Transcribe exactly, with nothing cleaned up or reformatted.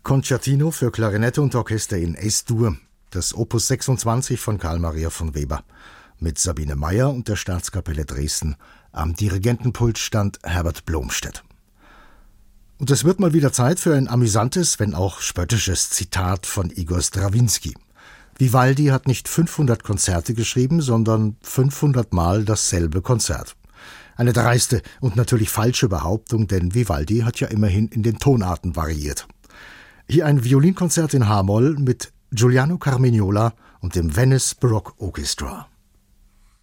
Concertino für Klarinette und Orchester in Es-Dur, das Opus sechsundzwanzig von Carl Maria von Weber, mit Sabine Meyer und der Staatskapelle Dresden. Am Dirigentenpult stand Herbert Blomstedt. Und es wird mal wieder Zeit für ein amüsantes, wenn auch spöttisches Zitat von Igor Strawinski. Vivaldi hat nicht fünfhundert Konzerte geschrieben, sondern fünfhundert Mal dasselbe Konzert. Eine dreiste und natürlich falsche Behauptung, denn Vivaldi hat ja immerhin in den Tonarten variiert. Hier ein Violinkonzert in H-Moll mit Giuliano Carmignola und dem Venice Baroque Orchestra.